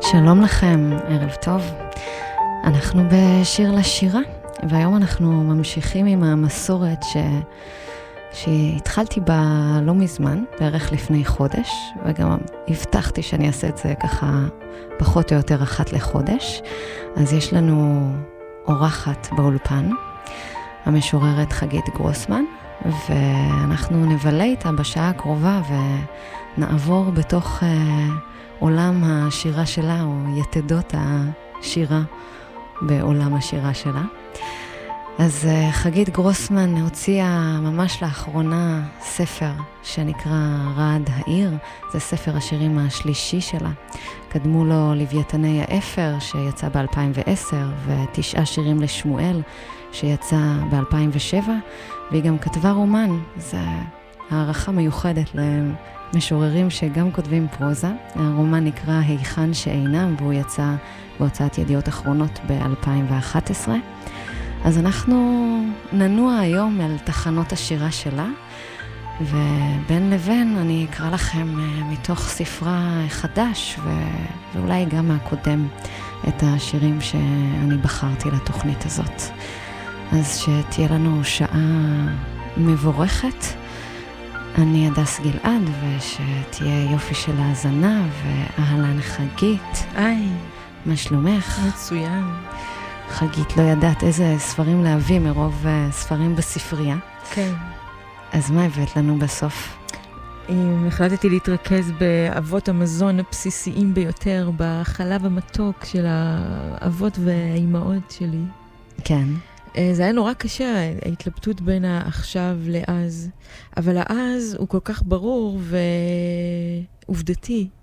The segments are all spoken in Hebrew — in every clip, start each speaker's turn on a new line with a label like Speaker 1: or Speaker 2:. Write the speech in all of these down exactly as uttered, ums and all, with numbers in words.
Speaker 1: שלום לכם, ערב טוב. אנחנו בשיר לשירה, והיום אנחנו ממשיכים עם המסורת ש... שהתחלתי בה לא מזמן, בערך לפני חודש, וגם הבטחתי שאני אעשה את זה ככה פחות או יותר אחת לחודש. אז יש לנו אורחת באולפן, המשוררת חגית גרוסמן, ואנחנו נבלה איתה בשעה הקרובה ונעבור בתוך uh, עולם השירה שלה, או יתדות השירה בעולם השירה שלה. אז uh, חגית גרוסמן הוציאה ממש לאחרונה ספר שנקרא רעד העיר. זה ספר השירים השלישי שלה. קדמו לו לוויתני האפר שיצא ב-אלפיים ועשר, ותשעה שירים לשמואל שיצא ב-אלפיים ושבע, והיא גם כתבה רומן. זו הערכה מיוחדת למשוררים שגם כותבים פרוזה. הרומן נקרא היכן שאינם, והוא יצא בהוצאת ידיעות אחרונות ב-אלפיים ואחת עשרה. אז אנחנו ננוע היום על תחנות השירה שלה, ובין לבין אני אקרא לכם מתוך ספרה חדש, ו- ואולי גם מהקודם, את השירים שאני בחרתי לתוכנית הזאת. אז שתהיה לנו שעה מבורכת. אני הדס גלעד, ושתהיה יופי של האזנה, ואהלן חגית.
Speaker 2: היי.
Speaker 1: מה שלומך?
Speaker 2: מצוין.
Speaker 1: חגית, לא ידעת איזה ספרים להביא מרוב ספרים בספרייה.
Speaker 2: כן.
Speaker 1: אז מה הבאת לנו בסוף?
Speaker 2: החלטתי להתרכז באבות המזון הבסיסיים ביותר, בחלב המתוק של האבות והאימהות שלי.
Speaker 1: כן.
Speaker 2: זה היה נורא קשה, ההתלבטות בין העכשיו לאז. אבל האז הוא כל כך ברור ועובדתי.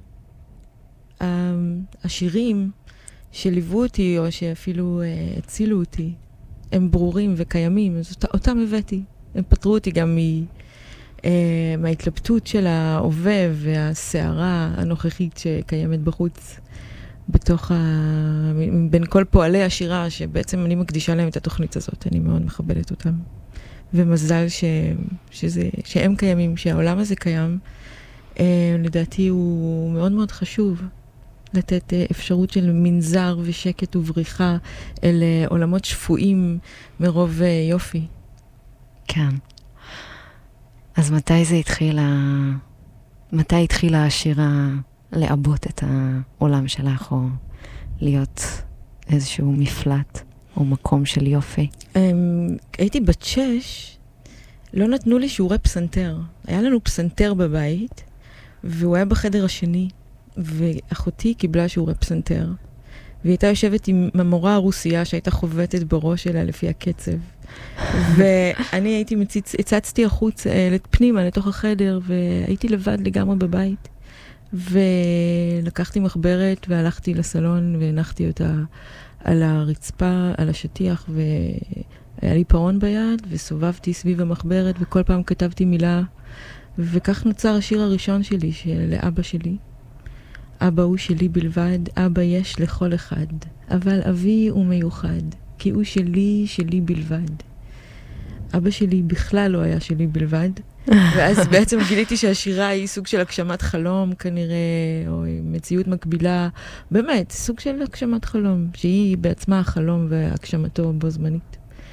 Speaker 2: השירים שליוו אותי, או שאפילו uh, הצילו אותי, הם ברורים וקיימים, אז אות, אותם הבאתי. הם פטרו אותי גם מ, uh, מההתלבטות של ההווה והסערה הנוכחית שקיימת בחוץ, בתוך ה... בין כל פועלי השירה, שבעצם אני מקדישה להם את התוכנית הזאת, אני מאוד מכבדת אותם. ומזל ש, שזה, שהם קיימים, שהעולם הזה קיים, uh, לדעתי הוא מאוד מאוד חשוב. לתת אפשרות של מנזר ושקט ובריחה אל עולמות שפויים מרוב יופי.
Speaker 1: כן. אז מתי זה התחיל, מתי התחילה השירה לעבות את העולם שלך, או להיות איזשהו מפלט או מקום של יופי?
Speaker 2: הייתי בת שש, לא נתנו לי שיעורי פסנתר. היה לנו פסנתר בבית, והוא היה בחדר השני. ואחותי קיבלה שיעורי פסנתר, והיא הייתה יושבת עם המורה הרוסיה שהייתה חובטת בראש שלה לפי הקצב. ואני הייתי מציץ, הצצתי החוץ לפנימה, לתוך החדר, והייתי לבד לגמרי בבית. ולקחתי מחברת והלכתי לסלון והנחתי אותה על הרצפה, על השטיח, והיה לי פרון ביד, וסובבתי סביב המחברת, וכל פעם כתבתי מילה, וכך נוצר השיר הראשון שלי, לאבא שלי. אבא הוא שלי בלבד, אבא יש לכל אחד, אבל אבי הוא מיוחד, כי הוא שלי, שלי בלבד. אבא שלי בכלל לא היה שלי בלבד, ואז בעצם גיליתי שהשירה היא סוג של הגשמת חלום כנראה, או מציאות מקבילה, באמת, סוג של הגשמת חלום, שהיא בעצמה החלום והגשמתו בו זמנית.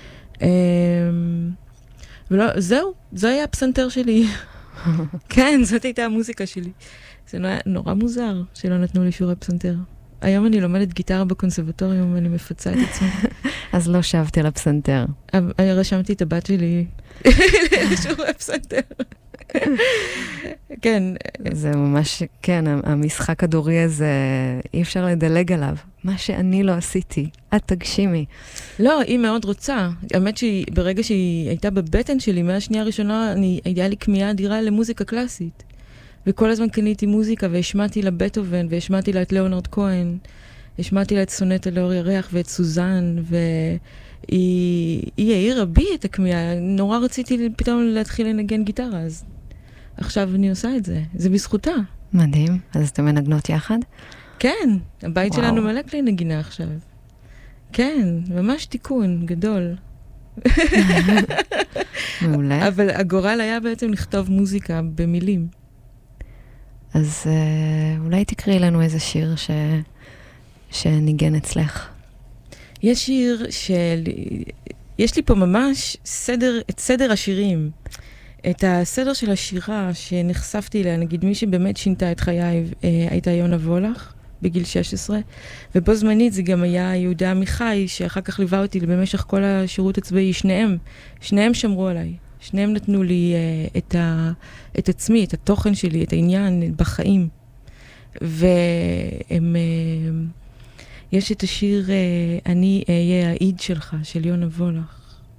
Speaker 2: ולא, זהו, זה היה הפסנתר שלי. כן, זאת הייתה המוזיקה שלי. זה נורא מוזר שלא נתנו לי שיעורי פסנתר. היום אני לומדת גיטרה בקונסרבטוריום ואני מפצה את עצמי.
Speaker 1: אז לא שבתי לפסנתר.
Speaker 2: רשמתי את הבת שלי לשיעורי פסנתר. כן.
Speaker 1: זה ממש, כן, המשחק הדורי הזה, אי אפשר לדלג עליו. מה שאני לא עשיתי, את תגשימי.
Speaker 2: לא, היא מאוד רוצה. האמת שברגע שהיא הייתה בבטן שלי, מהשנייה הראשונה, היה לי כמיהה אדירה למוזיקה קלאסית. וכל הזמן קניתי מוזיקה, והשמעתי לה בטהובן, והשמעתי לה את ליאונרד כהן, השמעתי לה את סונטה לאור ירח, ואת סוזן, והיא העירה בי את הכמיהה. נורא רציתי פתאום להתחיל לנגן גיטרה, אז עכשיו אני עושה את זה. זה בזכותה.
Speaker 1: מדהים. אז אתם מנגנות יחד?
Speaker 2: כן. הבית וואו. שלנו מלא כלי נגינה עכשיו. כן, ממש תיקון גדול.
Speaker 1: מעולה.
Speaker 2: אבל הגורל היה בעצם לכתוב מוזיקה במילים.
Speaker 1: אז אה, אולי תקראי לנו איזה שיר ש... שניגן אצלך.
Speaker 2: יש שיר של... יש לי פה ממש סדר, את סדר השירים. את הסדר של השירה שנחשפתי אליה, נגיד מי שבאמת שינתה את חיי, אה, הייתה יונה וולך בגיל שש עשרה, ובו זמנית זה גם היה יהודה עמיחי, שאחר כך ליווה אותי במשך כל השירות הצבאי. שניהם, שניהם שמרו עליי. שניהם נתנו לי uh, את, ה, את עצמי, את התוכן שלי, את העניין בחיים. והם, uh, יש את השיר uh, אני אהיה העיד שלך, של יונה וולך.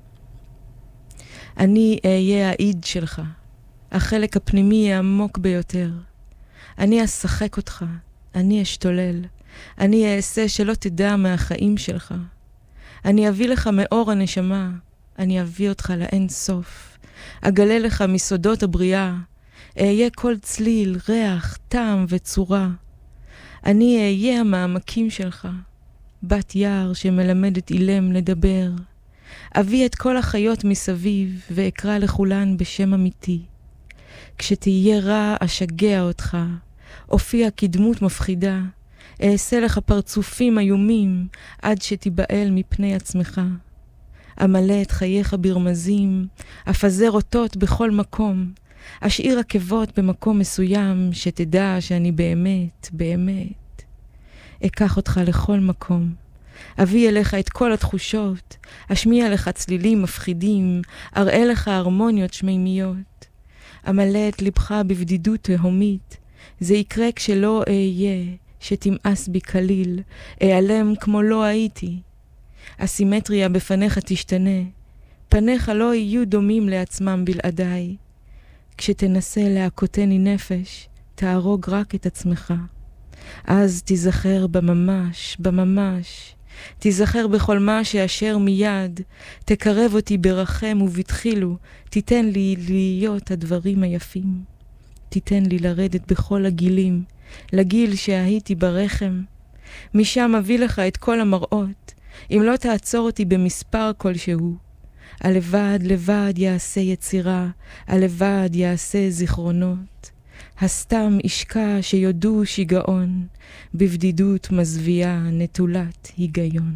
Speaker 2: אני אהיה העיד שלך, החלק הפנימי העמוק ביותר. אני אשחק אותך, אני אשתולל, אני אעשה שלא תדע מהחיים שלך. אני אביא לך מאור הנשמה, אני אביא אותך לאין סוף. אגלה לך מסודות הבריאה, אהיה כל צליל, ריח, טעם וצורה. אני אהיה המעמקים שלך, בת יער שמלמדת אילם לדבר. אביא את כל החיות מסביב ואקרא לכולן בשם אמיתי. כשתהיה רע אשגע אותך, אופיע כדמות מפחידה, אעשה לך פרצופים איומים עד שתיבעל מפני עצמך. אמלא את חייך ברמזים, אפזר אותות בכל מקום, אשאיר עקבות במקום מסוים שתדע שאני באמת, באמת. אקח אותך לכל מקום, אביא אליך את כל התחושות, אשמיע לך צלילים מפחידים, אראה לך הרמוניות שמימיות. אמלא את לבך בבדידות תהומית, זה יקרה כשלא אהיה, שתמאס בי כליל, אעלם כמו לא הייתי. הסימטריה בפניך תשתנה, פניך לא יהיו דומים לעצמם בלעדיי. כשתנסה להכותני נפש, תהרוג רק את עצמך. אז תיזכר בממש, בממש, תיזכר בכל מה שאשר מיד, תקרב אותי ברחם ובתחילו, תיתן לי להיות הדברים היפים. תיתן לי לרדת בכל הגילים, לגיל שהייתי ברחם. משם אביא לך את כל המראות, אם לא תעצור אותי במספר כלשהו. הלבד לבד יעשה יצירה, הלבד יעשה זיכרונות. הסתם ישקע שיודו שיגעון, בבדידות מזוויעה נטולת היגיון.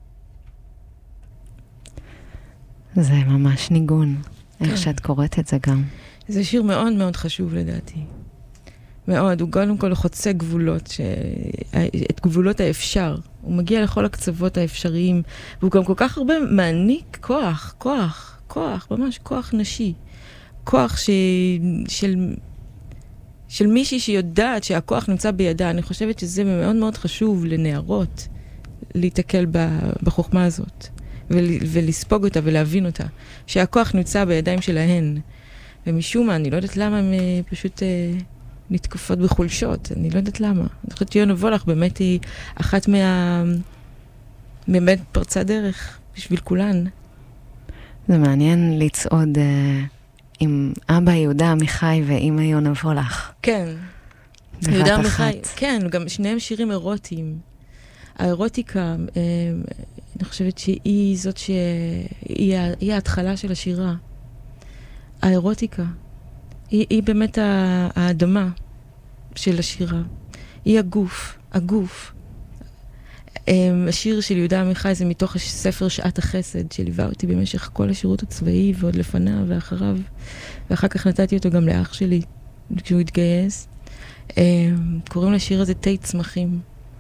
Speaker 1: זה ממש ניגון,
Speaker 2: כן.
Speaker 1: איך שאת קוראת את זה גם.
Speaker 2: זה שיר מאוד מאוד חשוב לדעתי. מאוד, הוא קודם כל חוצה גבולות, ש... את גבולות האפשר. הוא מגיע לכל הקצוות האפשריים, והוא גם כל כך הרבה מעניק כוח, כוח, כוח, ממש כוח נשי. כוח ש... של... של מישהי שיודעת שהכוח נמצא בידה. אני חושבת שזה מאוד מאוד חשוב לנערות להתקל בחוכמה הזאת, ול... ולספוג אותה ולהבין אותה. שהכוח נמצא בידיים שלהן. ומשום מה, אני לא יודעת למה הם פשוט... נתקופות בחולשות, אני לא יודעת למה. אני חושבת שיונה וולך באמת היא אחת מה... באמת פרצה דרך בשביל כולן.
Speaker 1: זה מעניין לצעוד uh, עם אבא יהודה עמיחי ואמא יונה וולך.
Speaker 2: כן. יהודה עמיחי, כן, גם שניהם שירים אירוטיים. האירוטיקה, אה, אני חושבת שהיא זאת שהיא היא ההתחלה של השירה. האירוטיקה. היא, היא באמת האדמה של השירה. היא הגוף, הגוף. השיר של יהודה עמיחי זה מתוך הספר שעת החסד, שליווה אותי במשך כל השירות הצבאי, ועוד לפניו ואחריו. ואחר כך נתתי אותו גם לאח שלי, כשהוא התגייס. קוראים לשיר הזה תי צמחים.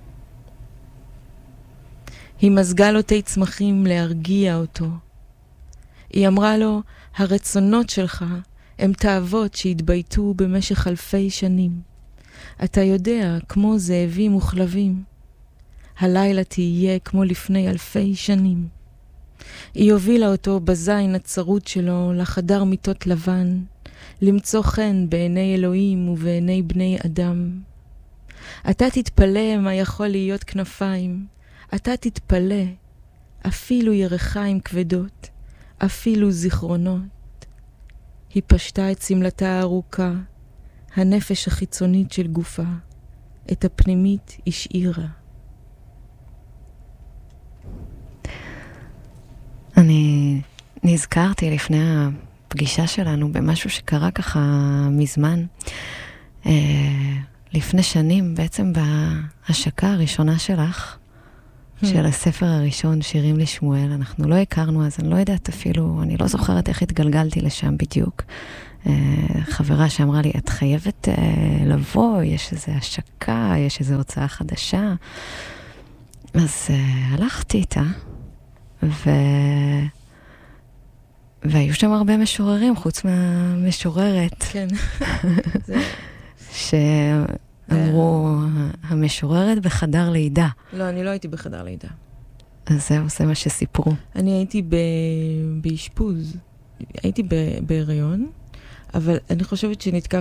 Speaker 2: היא מזגה לו תי צמחים להרגיע אותו. היא אמרה לו, הרצונות שלך הם תאוות שהתבייתו במשך אלפי שנים. אתה יודע, כמו זאבים וכלבים. הלילה תהיה כמו לפני אלפי שנים. היא הובילה אותו בזין הצרות שלו לחדר מיטות לבן, למצוא חן בעיני אלוהים ובעיני בני אדם. אתה תתפלא מה יכול להיות כנפיים, אתה תתפלא, אפילו ירחיים כבדות, אפילו זיכרונות. היא פשטה את סמלתה הארוכה, הנפש החיצונית של גופה, את הפנימית השאירה.
Speaker 1: אני נזכרתי לפני הפגישה שלנו במשהו שקרה ככה מזמן. לפני שנים, בעצם בהשקה הראשונה שלך, של הספר הראשון, שירים לשמואל, אנחנו לא הכרנו, אז אני לא יודעת אפילו, אני לא זוכרת איך התגלגלתי לשם בדיוק. חברה שאמרה לי, את חייבת לבוא, יש איזו השקה, יש איזו הוצאה חדשה. אז הלכתי איתה, ו... והיו שם הרבה משוררים, חוץ מהמשוררת.
Speaker 2: כן.
Speaker 1: שאמרו, המשוררת בחדר לידה.
Speaker 2: לא, אני לא הייתי בחדר לידה.
Speaker 1: אז זהו, זה מה שסיפרו.
Speaker 2: אני הייתי באשפוז. הייתי בהיריון, אבל אני חושבת שנתקע